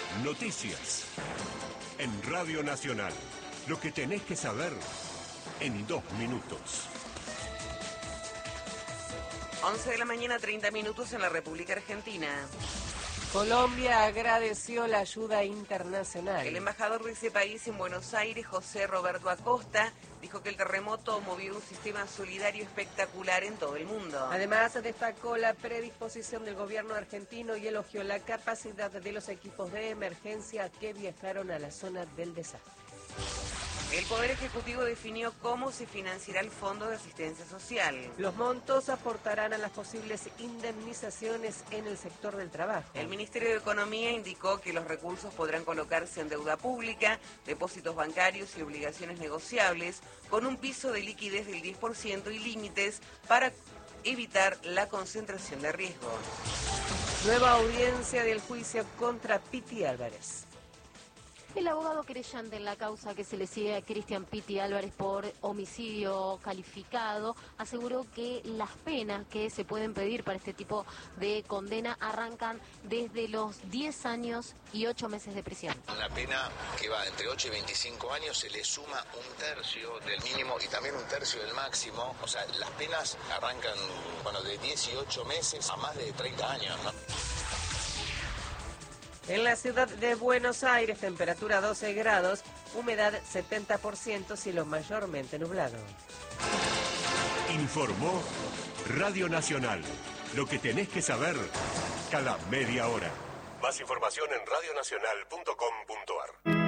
Noticias. En Radio Nacional. Lo que tenés que saber en 2 minutos. 11 de la mañana, 30 minutos en la República Argentina. Colombia agradeció la ayuda internacional. El embajador de ese país en Buenos Aires, José Roberto Acosta, dijo que el terremoto movió un sistema solidario espectacular en todo el mundo. Además, destacó la predisposición del gobierno argentino y elogió la capacidad de los equipos de emergencia que viajaron a la zona del desastre. El Poder Ejecutivo definió cómo se financiará el Fondo de Asistencia Social. Los montos aportarán a las posibles indemnizaciones en el sector del trabajo. El Ministerio de Economía indicó que los recursos podrán colocarse en deuda pública, depósitos bancarios y obligaciones negociables, con un piso de liquidez del 10% y límites para evitar la concentración de riesgo. Nueva audiencia del juicio contra Piti Álvarez. El abogado querellante en la causa que se le sigue a Cristian Piti Álvarez por homicidio calificado aseguró que las penas que se pueden pedir para este tipo de condena arrancan desde los 10 años y 8 meses de prisión. Una pena que va entre 8 y 25 años, se le suma un tercio del mínimo y también un tercio del máximo. O sea, las penas arrancan de 10 y 8 meses a más de 30 años, ¿no? En la ciudad de Buenos Aires, temperatura 12 grados, humedad 70%, cielo mayormente nublado. Informó Radio Nacional. Lo que tenés que saber cada media hora. Más información en radionacional.com.ar.